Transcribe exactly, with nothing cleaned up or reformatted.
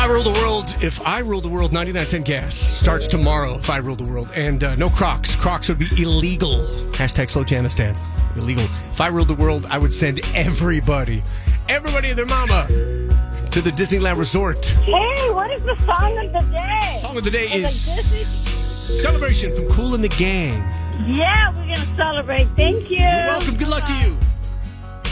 I Rule the World, if I Rule the World, ninety-nine cent gas starts tomorrow. If I Rule the World. And uh, no Crocs. Crocs would be illegal. Hashtag slow Janistan. Illegal. If I Ruled the World, I would send everybody, everybody and their mama to the Disneyland Resort. Hey, what is the song of the day? Song of the day Is is it Disney? Celebration from Kool and the Gang. Yeah, we're going to celebrate. Thank you. You're welcome. Good luck to you.